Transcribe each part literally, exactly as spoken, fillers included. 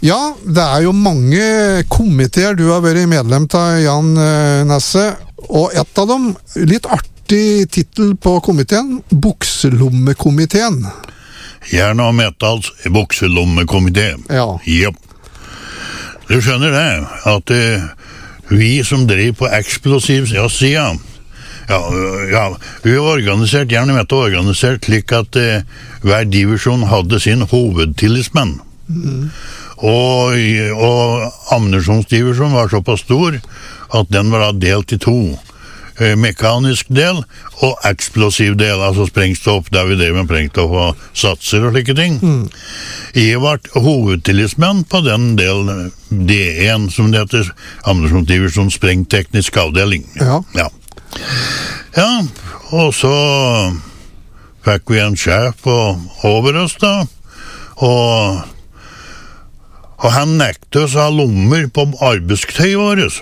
Ja, det er jo mange komiteer du har vært medlem av, Jan Nesse, og et av dem, litt artig titel på komiteen, Bukselommekomiteen. Gjerne og Metals Bukselommekomité. Ja. Jep. Du skjønner det, at uh, vi som driver på eksplosiv ja, siden, ja, ja, vi har organisert, gjerne med å organisert slik at uh, hver divisjon hadde sin hovedtillitsmenn. Mm. Og, og ammunisjonsdivisjonen var såpass stor at den var delt i to. Eh, mekanisk del og eksplosiv del, altså sprengstoff, der vi drev med sprengstoff og satser og slike ting. Mm. Jeg var hovedtillitsmenn på den del D en, som det heter, ammunisjonsdivisjonens sprengteknisk avdeling. Ja. Ja. Ja, og så fikk vi en sjef over oss da, og Og han nekte oss å ha lommer på arbeidstøyet vårt.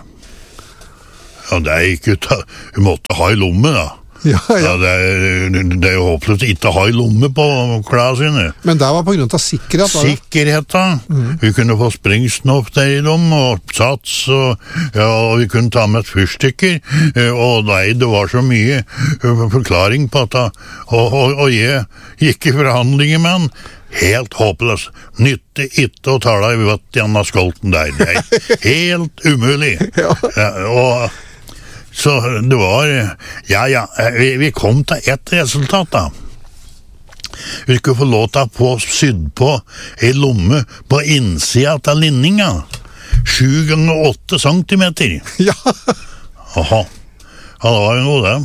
Ja, det er ikke ut. Vi måtte ha i lomme, da. Ja, ja. Ja, det, er, det er jo håpløst ikke å ha i lomme på klærne sine. Men det var på grunn av sikkerhet? Da. Sikkerhet, da. Mm. Vi kunne få springsnopp der i dem, og sats, og, ja, og vi kunne ta med et fyrstikker. Og nei, det var så mye forklaring på at og, og, og jeg gikk i forhandlinger med han. Helt håpløs. Nytte ikke å tale i vøtt i Anna Skolten der. Det er helt umulig. Ja. Ja, og så det var ja, ja, vi, vi kom til ett resultat da. Vi skulle få lov til å få sydd på en lomme på innsida av linninga. Sju ganger åtte centimeter. Ja. Aha. Ja, det var jo noe det.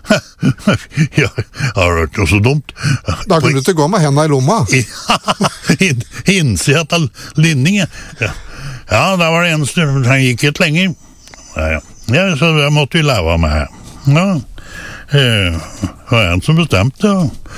Ja, det har vært noe så dumt. Da kunne du ikke gå med hendene i lomma. In, innsida av linningen. Ja. Ja, det var det eneste. Han gikk ikke lenger. Ja, ja. Ja, så det måtte vi leve med. Ja. Det var en som bestemte.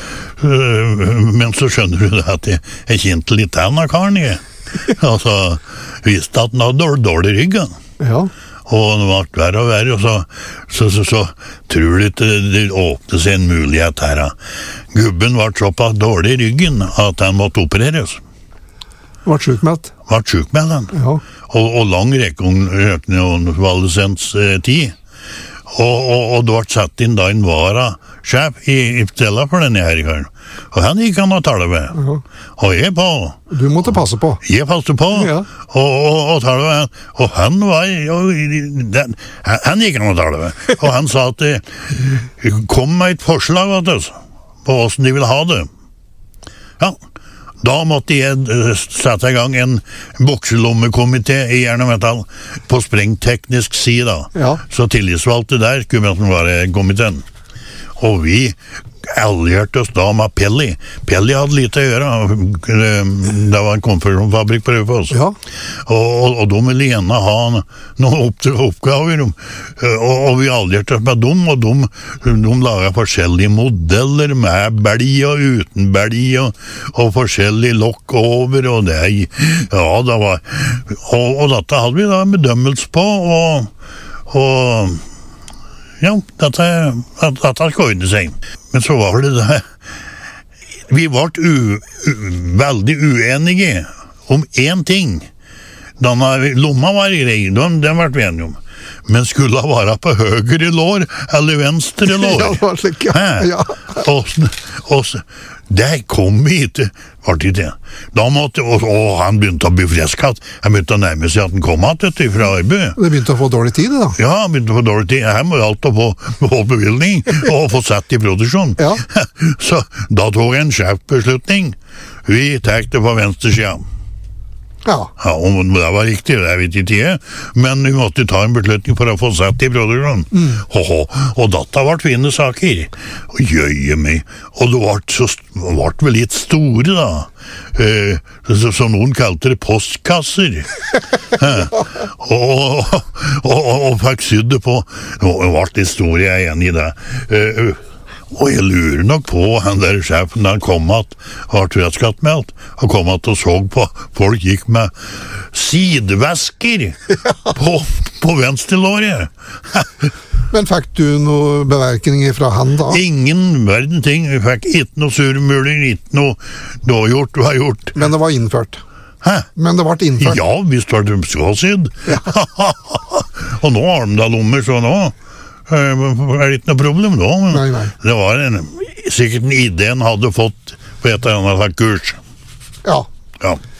Men så skjønner du det at jeg, jeg kjente litt av denne karen. Og så visste at han hadde dårlig rygg. Ja. Og det ble verre og verre, og så, så, så, så tror du ikke det åpnet seg en mulighet her. Gubben ble såpass dårlig i ryggen at han måtte opereres. Ble sjukmeldt? Ble sjukmeldt, han. Ja. Og, og lang rekonvalesens eh, tid. Og, og, og det ble satt inn da en vara-sjef i, i stella for denne her karen. Og han gikk han å tale med. Ja. Og jeg på. Du måtte passe på. Jeg passet på. Ja. Og, og, og tale med. Og han var og, den, han gikk han å tale med. Og han sa at det kom med et forslag vet du, på hvordan de ville ha det. Ja. Da måtte jeg sette i gang en bukselommekomité i Jern og Metall på sprengteknisk side. Ja. Så tillitsvalgte der kunne være komiteen. Og vi allierte oss da med Pelli. Pelli hadde lite å gjøre. Det var en konfirmasjonsfabrikk på Raufoss. Ja. Og, og, og de ville gjerne ha noen oppgaver. Og, og vi allierte oss med dem, og de, de laget forskjellige modeller med belg og uten belg, og, og forskjellige lokk over, og det ja, det var og, og dette hadde vi da bedømmelse på, og og ja, dette, dette skal ordne seg. Men så var det det. Vi var u, u, veldig uenige om én ting. Denne lomma var grei, den, den var vi enige om. Men skulle det være på høyre lår eller venstre lår? Ja, det var slik, ja. Ja. Og, og det kom vi ikke, var det ikke. Da måtte, og, og han begynte å bli fresket. Han begynte å nærme seg at han kom at dette fra arbeid. Det begynte å få dårlig tid, da? Ja, han begynte å få dårlig tid. Her må jo alt få, få bevilgning og få sett i produksjon. Ja. Så da tog jeg en sjefbeslutning. Vi tek det på venstre siden. Ja. Ja, om det var riktig, det vet jeg ikke, men vi måtte ta en beslutning for å få sett i produksjonen. Mm. Ho-ho. Og dette ble fine saker. Og jøye meg. Og det ble, så, ble vel litt store, da. Eh, så, så noen kalte det postkasser. eh, og, og, og, og fikk sydd det på. Det ble litt store, jeg er enig i det. Eh, Og jeg lurer nok på han der sjefen da han kom at var trøtskattmeldt og kom at og så på folk gikk med sidevesker på, på venstre låret. Men fikk du noe beverkninger fra han da? Ingen verden ting. Vi fikk ikke noe surmuler, ikke noe dårgjort du har gjort. Men det var innført? Hæ? Men det ble innført. Ja, hvis det var skåsydd. Og nå har de da lommer, så nå eh, er det ikke noe problem nå. Nei, nei. Det var en, sikkert en idé han hadde fått på et eller annet kurs. Ja. Ja.